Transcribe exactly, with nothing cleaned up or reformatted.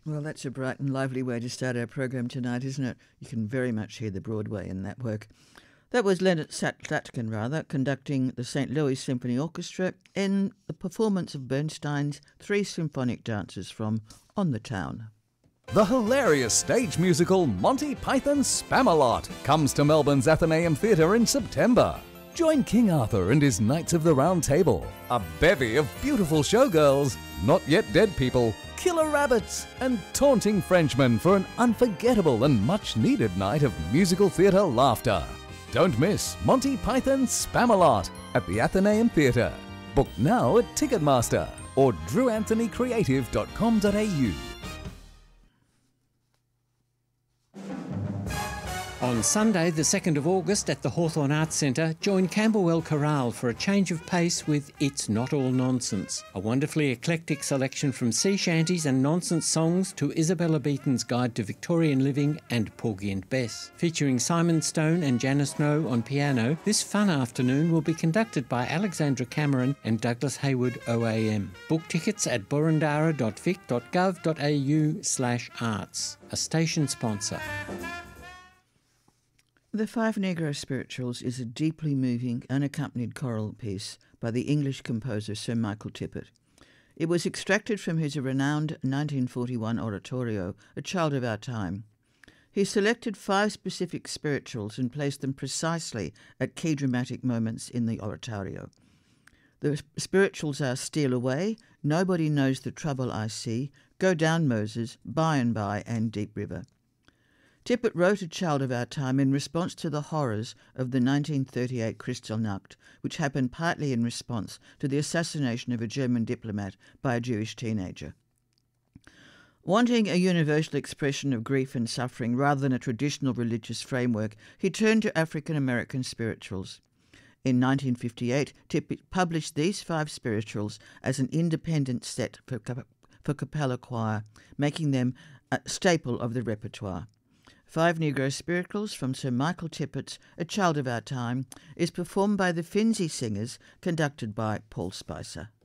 Well, that's a bright and lively way to start our program tonight, isn't it? You can very much hear the Broadway in that work. That was Leonard Slatkin, rather, conducting the Saint Louis Symphony Orchestra in the performance of Bernstein's three symphonic dances from On the Town. The hilarious stage musical Monty Python's Spamalot comes to Melbourne's Athenaeum Theatre in September. Join King Arthur and his Knights of the Round Table, a bevy of beautiful showgirls, not yet dead people, killer rabbits, and taunting Frenchmen for an unforgettable and much-needed night of musical theatre laughter. Don't miss Monty Python's Spamalot at the Athenaeum Theatre. Book now at Ticketmaster or drew anthony creative dot com dot a u. On Sunday, the second of August at the Hawthorn Arts Centre, join Camberwell Chorale for a change of pace with It's Not All Nonsense, a wonderfully eclectic selection from sea shanties and nonsense songs to Isabella Beaton's Guide to Victorian Living and Porgy and Bess. Featuring Simon Stone and Janice Snow on piano, this fun afternoon will be conducted by Alexandra Cameron and Douglas Hayward O A M. Book tickets at burundara dot vic dot gov dot a u slash arts, a station sponsor. The Five Negro Spirituals is a deeply moving, unaccompanied choral piece by the English composer Sir Michael Tippett. It was extracted from his renowned nineteen forty-one oratorio, A Child of Our Time. He selected five specific spirituals and placed them precisely at key dramatic moments in the oratorio. The spirituals are Steal Away, Nobody Knows the Trouble I See, Go Down Moses, By and By, and Deep River. Tippett wrote A Child of Our Time in response to the horrors of the nineteen thirty-eight Kristallnacht, which happened partly in response to the assassination of a German diplomat by a Jewish teenager. Wanting a universal expression of grief and suffering rather than a traditional religious framework, he turned to African American spirituals. In nineteen fifty-eight, Tippett published these five spirituals as an independent set for, for Capella Choir, making them a staple of the repertoire. Five Negro Spirituals from Sir Michael Tippett's A Child of Our Time is performed by the Finzi Singers, conducted by Paul Spicer.